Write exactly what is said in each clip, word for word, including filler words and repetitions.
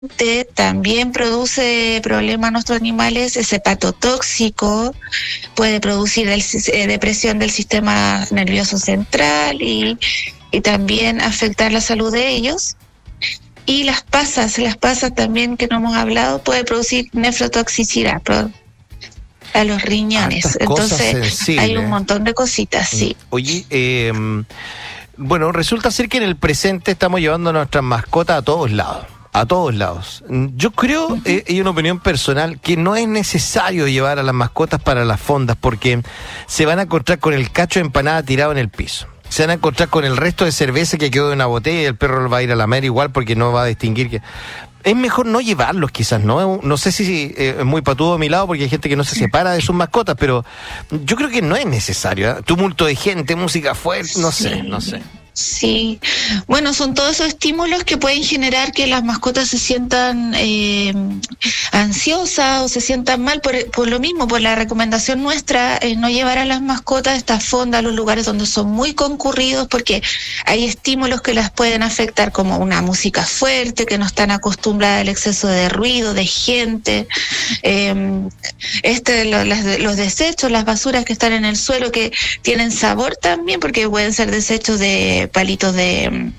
también produce problemas a nuestros animales, es hepatotóxico, puede producir el, eh, depresión del sistema nervioso central y, y también afectar la salud de ellos. Y las pasas, las pasas también que no hemos hablado, puede producir nefrotoxicidad a los riñones. Hartas Entonces hay un montón de cositas, sí. Oye, eh, bueno, resulta ser que en el presente estamos llevando a nuestras mascotas a todos lados. A todos lados. Yo creo, uh-huh. eh, y una opinión personal, que no es necesario llevar a las mascotas para las fondas porque se van a encontrar con el cacho de empanada tirado en el piso. Se van a encontrar con el resto de cerveza que quedó en una botella y el perro va a ir a lamer igual porque no va a distinguir que... Es mejor no llevarlos quizás, ¿no? No sé si eh, es muy patudo de mi lado porque hay gente que no se separa de sus mascotas, pero yo creo que no es necesario, ¿eh? Tumulto de gente, música fuerte, no sé, sí. no sé. Sí, bueno, son todos esos estímulos que pueden generar que las mascotas se sientan eh, ansiosas o se sientan mal por, por lo mismo, por la recomendación nuestra es no llevar a las mascotas a estas fondas, a los lugares donde son muy concurridos, porque hay estímulos que las pueden afectar, como una música fuerte, que no están acostumbradas al exceso de ruido, de gente, eh, este, lo, las, los desechos, las basuras que están en el suelo, que tienen sabor también, porque pueden ser desechos de palitos de,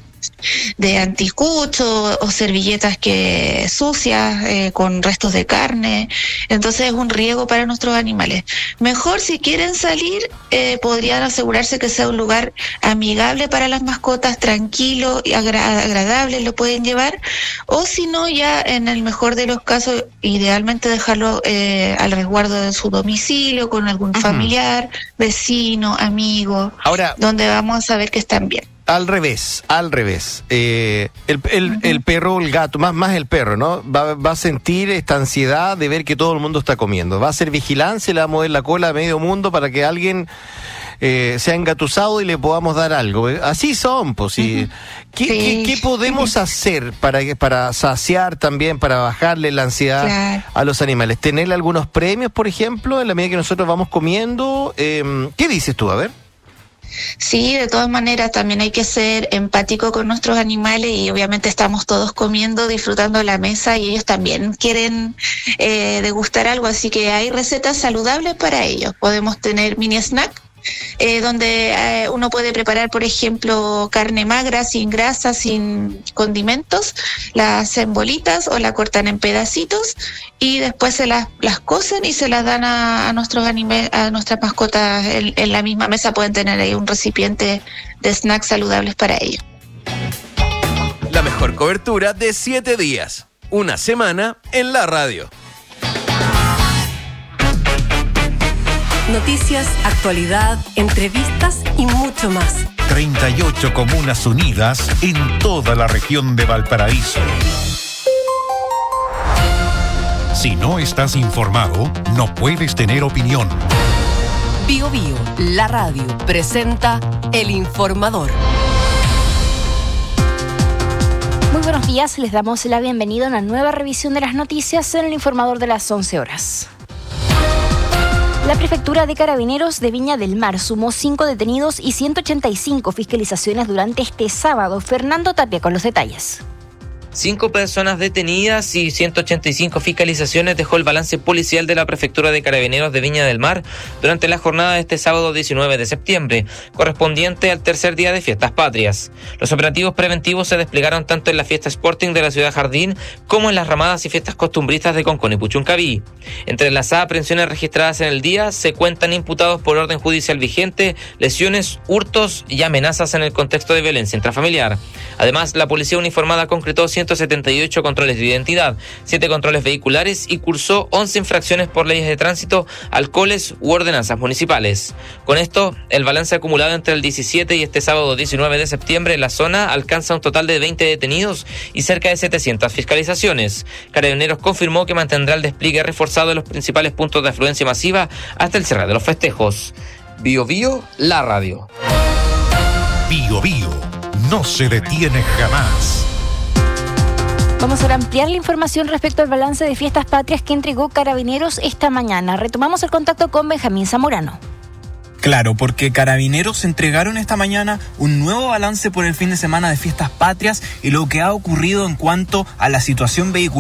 de anticucho o servilletas que sucias eh, con restos de carne. Entonces es un riesgo para nuestros animales. Mejor, si quieren salir, eh, podrían asegurarse que sea un lugar amigable para las mascotas, tranquilo y agra- agradable, lo pueden llevar, o si no, ya en el mejor de los casos, idealmente dejarlo eh, al resguardo de su domicilio con algún uh-huh. familiar, vecino, amigo, Ahora, donde vamos a saber que están bien. Al revés, al revés. Eh, el, el, uh-huh. el perro, el gato, más, más el perro, ¿no? Va, va a sentir esta ansiedad de ver que todo el mundo está comiendo. Va a hacer vigilancia, le va a mover la cola a medio mundo para que alguien eh, sea engatusado y le podamos dar algo. Así son, pues. ¿Sí? Uh-huh. ¿Qué, sí. ¿qué, ¿Qué podemos hacer para, para saciar también, para bajarle la ansiedad claro. a los animales? ¿Tenerle algunos premios, por ejemplo, en la medida que nosotros vamos comiendo? Eh, ¿Qué dices tú? A ver. Sí, de todas maneras también hay que ser empático con nuestros animales y obviamente estamos todos comiendo, disfrutando la mesa y ellos también quieren eh, degustar algo, así que hay recetas saludables para ellos. Podemos tener mini snack eh, donde eh, uno puede preparar, por ejemplo, carne magra, sin grasa, sin condimentos, la hacen bolitas o la cortan en pedacitos y después se las, las cocen y se las dan a, a nuestros anime, a nuestras mascotas en, en la misma mesa. Pueden tener ahí un recipiente de snacks saludables para ellos. La mejor cobertura de siete días, una semana en la radio. Noticias, actualidad, entrevistas y mucho más. treinta y ocho comunas unidas en toda la región de Valparaíso. Si no estás informado, no puedes tener opinión. Bio Bio, la radio, presenta El Informador. Muy buenos días, les damos la bienvenida a una nueva revisión de las noticias en El Informador de las once horas. La Prefectura de Carabineros de Viña del Mar sumó cinco detenidos y ciento ochenta y cinco fiscalizaciones durante este sábado. Fernando Tapia con los detalles. Cinco personas detenidas y ciento ochenta y cinco fiscalizaciones dejó el balance policial de la Prefectura de Carabineros de Viña del Mar durante la jornada de este sábado diecinueve de septiembre, correspondiente al tercer día de Fiestas Patrias. Los operativos preventivos se desplegaron tanto en la fiesta Sporting de la Ciudad Jardín como en las ramadas y fiestas costumbristas de Concón y Puchuncaví. Entre las aprehensiones registradas en el día se cuentan imputados por orden judicial vigente, lesiones, hurtos y amenazas en el contexto de violencia intrafamiliar. Además, la policía uniformada concretó ciento setenta y ocho controles de identidad, siete controles vehiculares y cursó once infracciones por leyes de tránsito, alcoholes u ordenanzas municipales. Con esto, el balance acumulado entre el diecisiete y este sábado diecinueve de septiembre en la zona alcanza un total de veinte detenidos y cerca de setecientas fiscalizaciones. Carabineros confirmó que mantendrá el despliegue reforzado en los principales puntos de afluencia masiva hasta el cierre de los festejos. Bio Bio, la radio. Bio Bio, no se detiene jamás. Vamos ahora a ampliar la información respecto al balance de Fiestas Patrias que entregó Carabineros esta mañana. Retomamos el contacto con Benjamín Zamorano. Claro, porque Carabineros entregaron esta mañana un nuevo balance por el fin de semana de fiestas patrias y lo que ha ocurrido en cuanto a la situación vehicular